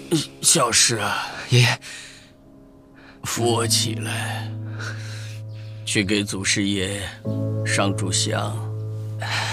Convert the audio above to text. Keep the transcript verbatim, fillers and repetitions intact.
小石啊， 爷爷， 扶我起来，去给祖师爷上炷香。